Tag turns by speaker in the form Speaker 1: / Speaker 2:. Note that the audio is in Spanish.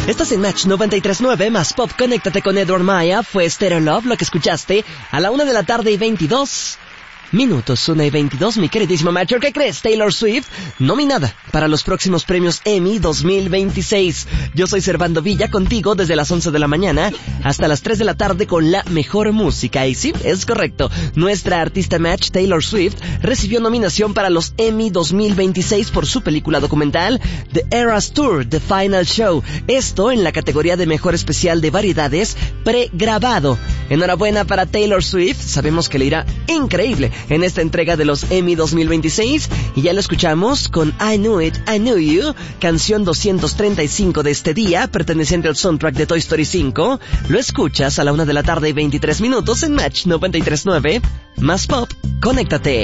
Speaker 1: Estás en Match 93.9 más Pop. Conéctate con Edward Maya. Fue Stereo Love lo que escuchaste a la 1:22 minutos, 1:22, mi queridísimo Matcher. ¿Qué crees? Taylor Swift, nominada para los próximos premios Emmy 2026. Yo soy Servando Villa, contigo desde las 11 de la mañana hasta las 3 de la tarde con la mejor música. Y sí, es correcto, nuestra artista Match, Taylor Swift, recibió nominación para los Emmy 2026 por su película documental The Eras Tour, The Final Show. Esto en la categoría de mejor especial de variedades pregrabado. Enhorabuena para Taylor Swift, sabemos que le irá increíble en esta entrega de los Emmy 2026, y ya lo escuchamos con I Knew It, I Knew You, canción 235 de este día, perteneciente al soundtrack de Toy Story 5. Lo escuchas a la 1:23 minutos en Match 93.9 más Pop. Conéctate.